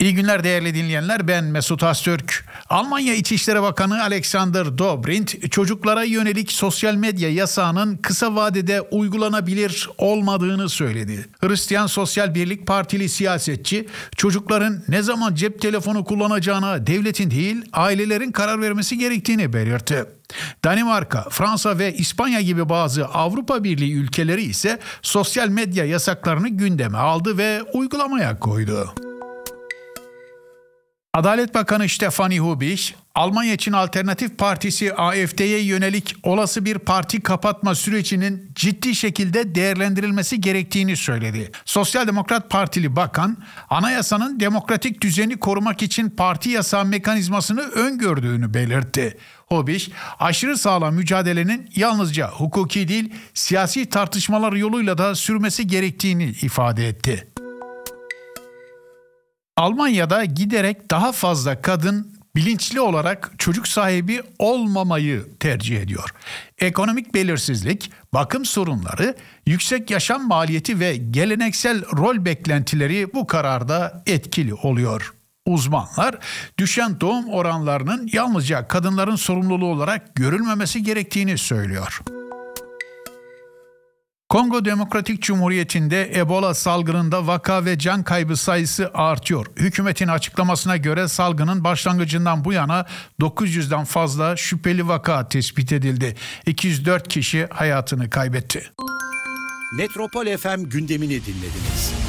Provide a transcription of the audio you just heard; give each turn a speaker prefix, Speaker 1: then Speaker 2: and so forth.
Speaker 1: İyi günler değerli dinleyenler, ben Mesut Öztürk. Almanya İçişleri Bakanı Alexander Dobrindt, çocuklara yönelik sosyal medya yasağının kısa vadede uygulanabilir olmadığını söyledi. Hristiyan Sosyal Birlik Partili siyasetçi, çocukların ne zaman cep telefonu kullanacağına devletin değil, ailelerin karar vermesi gerektiğini belirtti. Danimarka, Fransa ve İspanya gibi bazı Avrupa Birliği ülkeleri ise sosyal medya yasaklarını gündeme aldı ve uygulamaya koydu. Adalet Bakanı Stefanie Hubich, Almanya için Alternatif Partisi AfD'ye yönelik olası bir parti kapatma sürecinin ciddi şekilde değerlendirilmesi gerektiğini söyledi. Sosyal Demokrat Partili bakan, anayasanın demokratik düzeni korumak için parti yasağı mekanizmasını öngördüğünü belirtti. Hubich, aşırı sağla mücadelenin yalnızca hukuki değil, siyasi tartışmalar yoluyla da sürmesi gerektiğini ifade etti. Almanya'da giderek daha fazla kadın bilinçli olarak çocuk sahibi olmamayı tercih ediyor. Ekonomik belirsizlik, bakım sorunları, yüksek yaşam maliyeti ve geleneksel rol beklentileri bu kararda etkili oluyor. Uzmanlar, düşen doğum oranlarının yalnızca kadınların sorumluluğu olarak görülmemesi gerektiğini söylüyor. Kongo Demokratik Cumhuriyeti'nde Ebola salgınında vaka ve can kaybı sayısı artıyor. Hükümetin açıklamasına göre salgının başlangıcından bu yana 900'den fazla şüpheli vaka tespit edildi. 204 kişi hayatını kaybetti.
Speaker 2: Metropol FM gündemini dinlediniz.